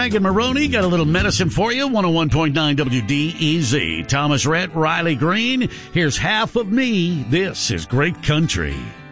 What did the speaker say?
Megan Maroney got a little medicine for you. 101.9 WDEZ. Thomas Rhett, Riley Green. Here's Half of Me. This is Great Country.